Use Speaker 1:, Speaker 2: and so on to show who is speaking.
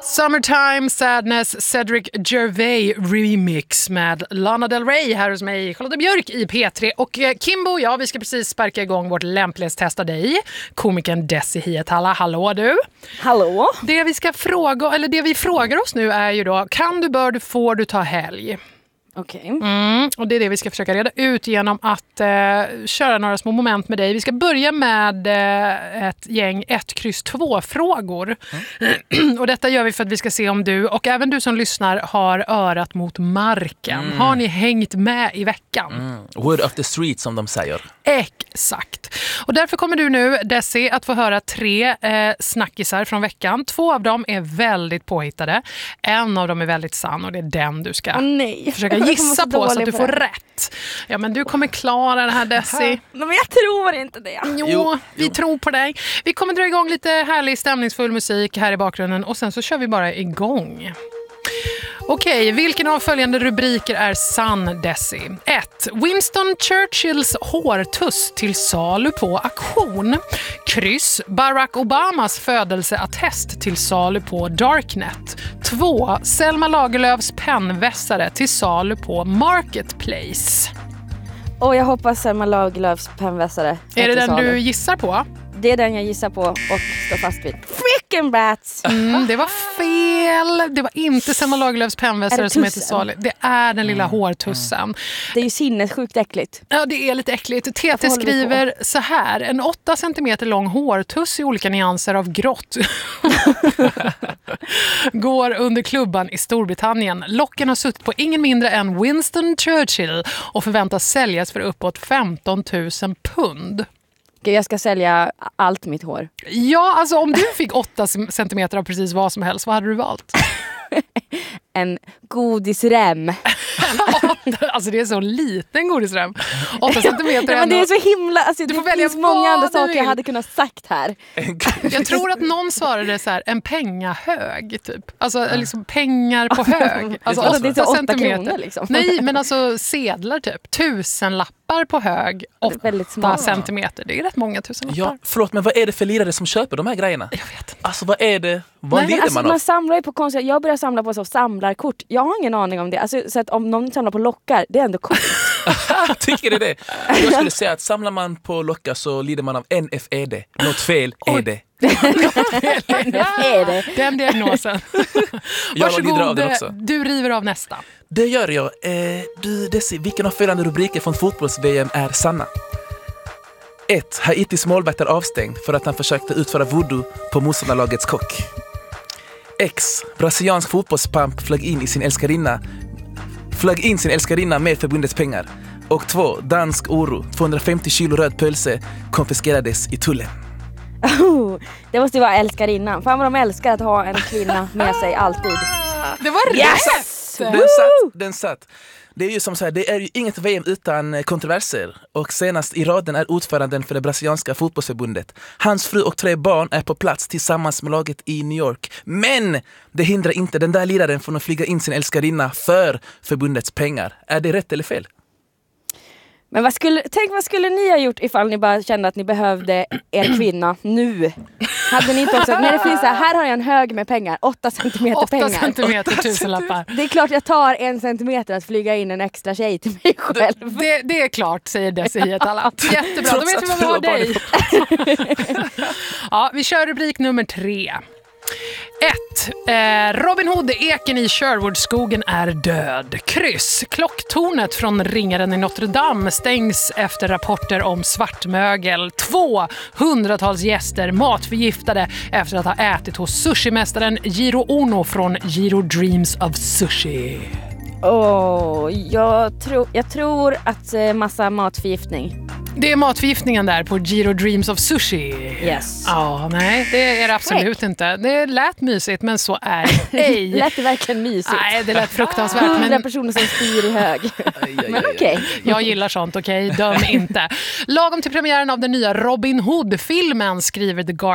Speaker 1: Summertime Sadness Cedric Gervais remix med Lana Del Rey här hos mig, Charlotte Björk i P3. Och Kimbo, ja, vi ska precis sparka igång vårt lämplighetstesta dig. Komikern Desi Hietala, hallå du.
Speaker 2: Hallå.
Speaker 1: Det vi frågar oss nu är ju då, kan du, bör du, får du ta helg?
Speaker 2: Okej.
Speaker 1: Och det är det vi ska försöka reda ut genom att köra några små moment med dig. Vi ska börja med ett gäng 1-2-frågor. Och detta gör vi för att vi ska se om du och även du som lyssnar har örat mot marken. Har ni hängt med i veckan?
Speaker 3: Word of the street som de säger.
Speaker 1: Exakt. Och därför kommer du nu, Desi, att få höra 3 snackisar från veckan. 2 av dem är väldigt påhittade. En av dem är väldigt sann och det är den du ska försöka gissa på så att du får rätt. Ja, men du kommer klara det här, Desi.
Speaker 2: Men jag tror inte det.
Speaker 1: Jo, vi tror på dig. Vi kommer dra igång lite härlig stämningsfull musik här i bakgrunden och sen så kör vi bara igång. Okej, vilken av följande rubriker är sann, Desi? 1. Winston Churchills hårtuss till salu på auktion. Kryss. Barack Obamas födelseattest till salu på Darknet. 2. Selma Lagerlöfs pennvässare till salu på Marketplace.
Speaker 2: Och jag hoppas Selma Lagerlöfs pennvässare.
Speaker 1: Är det den du gissar på?
Speaker 2: Det är den jag gissar på och står fast vid. Freaking bats!
Speaker 1: Det var fel. Det var inte Selma Lagerlöfs pennvässare som heter salu. Det är den lilla hårtussen.
Speaker 2: Det är ju sinnessjukt äckligt.
Speaker 1: Ja, det är lite äckligt. TT skriver så här. En 8 centimeter lång hårtuss i olika nyanser av grått går under klubban i Storbritannien. Locken har suttit på ingen mindre än Winston Churchill och förväntas säljas för uppåt 15 000 pund.
Speaker 2: Jag ska sälja allt mitt hår.
Speaker 1: Ja, alltså om du fick 8 centimeter av precis vad som helst, vad hade du valt?
Speaker 2: En godisrem.
Speaker 1: Alltså det är så liten godisrem. 8 centimeter.
Speaker 2: Ja, men det är så himla... Alltså,
Speaker 1: du får
Speaker 2: det
Speaker 1: välja
Speaker 2: finns många andra
Speaker 1: du
Speaker 2: saker
Speaker 1: vill.
Speaker 2: jag hade kunnat sagt här.
Speaker 1: Jag tror att någon svarade så här, en pengahög typ. Alltså liksom pengar på hög. Alltså
Speaker 2: det är så 8
Speaker 1: centimeter.
Speaker 2: kronor liksom.
Speaker 1: Nej, men alltså sedlar typ. 1000-lappar på hög. 8 centimeter. Det är rätt många 1000-lappar.
Speaker 3: Ja, förlåt, men vad är det för lirare som köper de här grejerna?
Speaker 1: Jag vet inte.
Speaker 3: Alltså vad är det? Vad lider
Speaker 2: alltså,
Speaker 3: man av?
Speaker 2: man samlar ju på konstiga... Jag börjar samla på så samlarkort. Jag har ingen aning om det. Alltså, så att om någon samlar på lockar, det är ändå coolt.
Speaker 3: Tycker det det? Jag skulle säga att samlar man på lockar så lider man av NFED. Något fel är det.
Speaker 1: Den diagnosen.
Speaker 3: Jag lider av den också.
Speaker 1: Du river av nästa.
Speaker 3: Det gör jag. Du, Desi, vilken av följande rubriker från fotbolls-VM är sanna? 1. Haitis målvakt är avstängd för att han försökte utföra voodoo på motståndarlagets kock. X. Brasiliansk fotbollspamp flög in sin älskarinna med förbundets pengar. Och 2. Dansk oro. 250 kilo röd pölse konfiskerades i tullen.
Speaker 2: Det måste ju vara älskarinnan. Fan vad de älskar att ha en kvinna med sig alltid.
Speaker 1: Det var rätt!
Speaker 3: Den satt. Det är ju som så här, det är ju inget VM utan kontroverser. Och senast i raden är ordföranden för det brasilianska fotbollsförbundet. Hans fru och 3 barn är på plats tillsammans med laget i New York. Men det hindrar inte den där liraren från att flyga in sin älskarinna för förbundets pengar. Är det rätt eller fel?
Speaker 2: Men vad skulle ni ha gjort ifall ni bara kände att ni behövde er kvinna nu? Hade ni inte också, när det finns här har jag en hög med pengar, 8 centimeter pengar.
Speaker 1: 8 centimeter 1000-lappar.
Speaker 2: Det är klart jag tar 1 centimeter att flyga in en extra tjej till mig själv.
Speaker 1: Det är klart, säger Desi Hietala. Jättebra, då vet vi vad vi har dig. Ja, vi kör rubrik nummer 3. 1. Robin Hood, eken i Sherwoodskogen är död. Kryss. Klocktornet från ringaren i Notre Dame stängs efter rapporter om svartmögel. 2. Hundratals gäster matförgiftade efter att ha ätit hos sushimästaren Jiro Ono från Jiro Dreams of Sushi.
Speaker 2: Jag tror att massa matförgiftning.
Speaker 1: Det är matförgiftningen där på Jiro Dreams of Sushi.
Speaker 2: Yes.
Speaker 1: Ja, nej, det är det absolut inte. Det lät mysigt, men så är det ej.
Speaker 2: Lät det verkligen mysigt?
Speaker 1: Nej, det lät fruktansvärt.
Speaker 2: 100 personer som styr i hög. Men okej.
Speaker 1: Jag gillar sånt, okej? Döm inte. Lagom till premiären av den nya Robin Hood-filmen skriver The Guardian